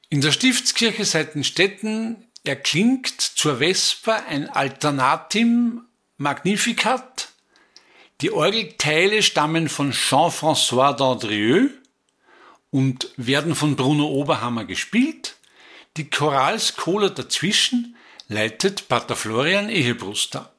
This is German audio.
In der Stiftskirche Seitenstetten erklingt zur Vesper ein Alternatim Magnificat. Die Orgelteile stammen von Jean-François d'Andrieux und werden von Bruno Oberhammer gespielt. Die Choralskola dazwischen leitet Pater Florian Ehebruster.